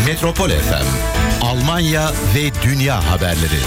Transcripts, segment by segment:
Metropol FM, Almanya ve dünya haberleri.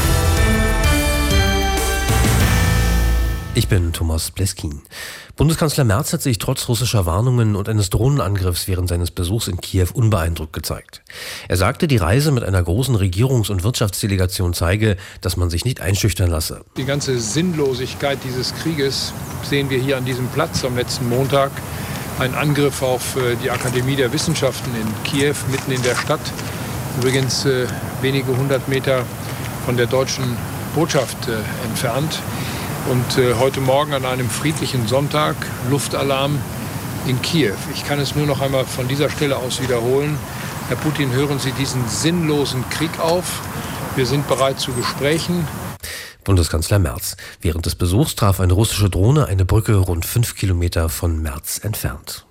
Ich bin Thomas Bleskin. Bundeskanzler Merz hat sich trotz russischer Warnungen und eines Drohnenangriffs während seines Besuchs in Kiew unbeeindruckt gezeigt. Er sagte, die Reise mit einer großen Regierungs- und Wirtschaftsdelegation zeige, dass man sich nicht einschüchtern lasse. Die ganze Sinnlosigkeit dieses Krieges sehen wir hier an diesem Platz am letzten Montag. Ein Angriff auf die Akademie der Wissenschaften in Kiew, mitten in der Stadt. Übrigens wenige 100 Meter von der deutschen Botschaft entfernt. Und heute Morgen an einem friedlichen Sonntag Luftalarm in Kiew. Ich kann es nur noch einmal von dieser Stelle aus wiederholen. Herr Putin, hören Sie diesen sinnlosen Krieg auf. Wir sind bereit zu Gesprächen. Bundeskanzler Merz. Während des Besuchs traf eine russische Drohne eine Brücke rund 5 Kilometer von Merz entfernt.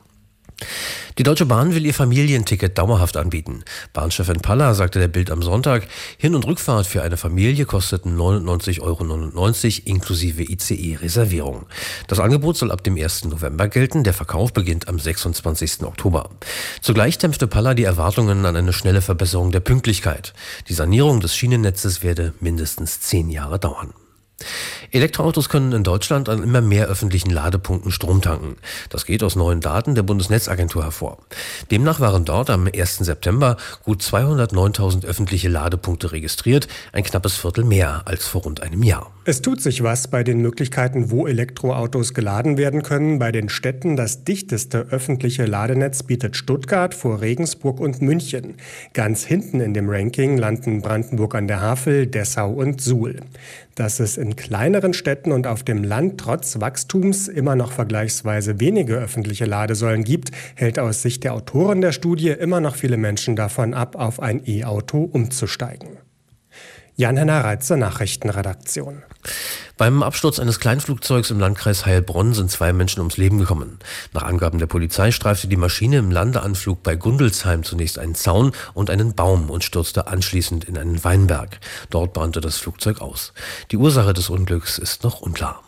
Die Deutsche Bahn will ihr Familienticket dauerhaft anbieten. Bahnchefin Palla sagte der Bild am Sonntag, Hin- und Rückfahrt für eine Familie kosteten 99,99 € inklusive ICE-Reservierung. Das Angebot soll ab dem 1. November gelten, der Verkauf beginnt am 26. Oktober. Zugleich dämpfte Palla die Erwartungen an eine schnelle Verbesserung der Pünktlichkeit. Die Sanierung des Schienennetzes werde mindestens 10 Jahre dauern. Elektroautos können in Deutschland an immer mehr öffentlichen Ladepunkten Strom tanken. Das geht aus neuen Daten der Bundesnetzagentur hervor. Demnach waren dort am 1. September gut 209.000 öffentliche Ladepunkte registriert, ein knappes Viertel mehr als vor rund einem Jahr. Es tut sich was bei den Möglichkeiten, wo Elektroautos geladen werden können. Bei den Städten das dichteste öffentliche Ladenetz bietet Stuttgart vor Regensburg und München. Ganz hinten in dem Ranking landen Brandenburg an der Havel, Dessau und Suhl. Dass es in kleineren Städten und auf dem Land trotz Wachstums immer noch vergleichsweise wenige öffentliche Ladesäulen gibt, hält aus Sicht der Autoren der Studie immer noch viele Menschen davon ab, auf ein E-Auto umzusteigen. Jan-Henner Reitzer, Nachrichtenredaktion. Beim Absturz eines Kleinflugzeugs im Landkreis Heilbronn sind 2 Menschen ums Leben gekommen. Nach Angaben der Polizei streifte die Maschine im Landeanflug bei Gundelsheim zunächst einen Zaun und einen Baum und stürzte anschließend in einen Weinberg. Dort brannte das Flugzeug aus. Die Ursache des Unglücks ist noch unklar.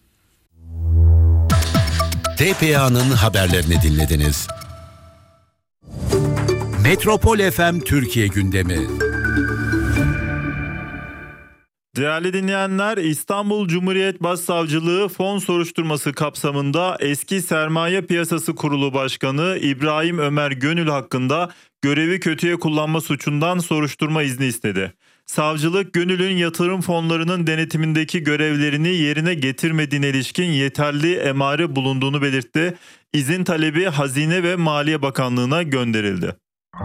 TPA'nın haberlerini dinlediniz. Metropol FM Türkiye gündemi. Değerli dinleyenler, İstanbul Cumhuriyet Başsavcılığı fon soruşturması kapsamında eski Sermaye Piyasası Kurulu Başkanı İbrahim Ömer Gönül hakkında görevi kötüye kullanma suçundan soruşturma izni istedi. Savcılık, Gönül'ün yatırım fonlarının denetimindeki görevlerini yerine getirmediğine ilişkin yeterli emare bulunduğunu belirtti. İzin talebi Hazine ve Maliye Bakanlığı'na gönderildi.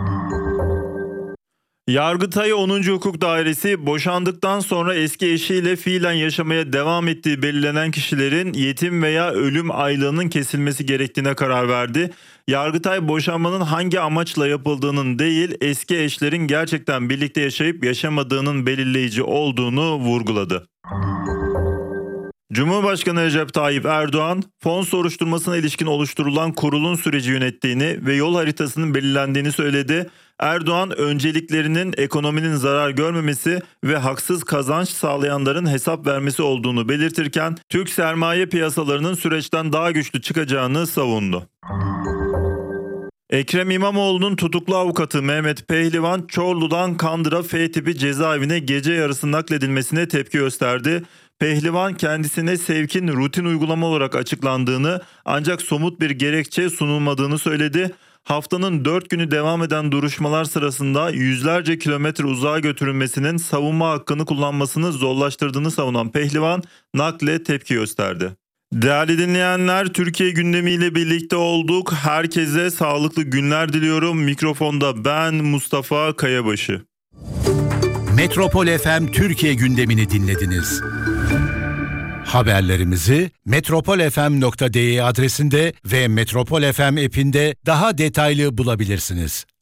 Yargıtay 10. Hukuk Dairesi boşandıktan sonra eski eşiyle fiilen yaşamaya devam ettiği belirlenen kişilerin yetim veya ölüm aylığının kesilmesi gerektiğine karar verdi. Yargıtay boşanmanın hangi amaçla yapıldığının değil, eski eşlerin gerçekten birlikte yaşayıp yaşamadığının belirleyici olduğunu vurguladı. Cumhurbaşkanı Recep Tayyip Erdoğan, fon soruşturmasına ilişkin oluşturulan kurulun süreci yönettiğini ve yol haritasının belirlendiğini söyledi. Erdoğan, önceliklerinin ekonominin zarar görmemesi ve haksız kazanç sağlayanların hesap vermesi olduğunu belirtirken, Türk sermaye piyasalarının süreçten daha güçlü çıkacağını savundu. Ekrem İmamoğlu'nun tutuklu avukatı Mehmet Pehlivan, Çorlu'dan Kandıra F tipi cezaevine gece yarısı nakledilmesine tepki gösterdi. Pehlivan kendisine sevkin rutin uygulama olarak açıklandığını ancak somut bir gerekçe sunulmadığını söyledi. Haftanın 4 günü devam eden duruşmalar sırasında yüzlerce kilometre uzağa götürülmesinin savunma hakkını kullanmasını zorlaştırdığını savunan Pehlivan nakle tepki gösterdi. Değerli dinleyenler, Türkiye gündemiyle birlikte olduk. Herkese sağlıklı günler diliyorum. Mikrofonda ben Mustafa Kayabaşı. Metropol FM Türkiye gündemini dinlediniz. Haberlerimizi metropolfm.de adresinde ve Metropol FM app'inde daha detaylı bulabilirsiniz.